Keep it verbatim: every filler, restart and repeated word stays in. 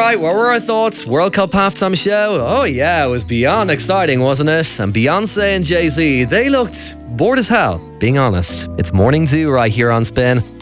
right, what were our thoughts? World Cup halftime show? Oh yeah, it was beyond exciting, wasn't it? And Beyonce and Jay-Z, they looked bored as hell, being honest. It's Morning Zoo right here on Spin.